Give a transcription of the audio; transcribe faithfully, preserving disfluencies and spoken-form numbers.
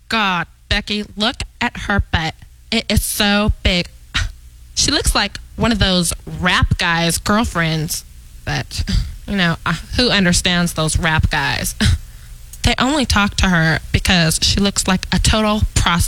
God, Becky, look at her butt. It is so big. She looks like one of those rap guys' girlfriends. But, you know, uh, who understands those rap guys? They only talk to her because she looks like a total prostitute.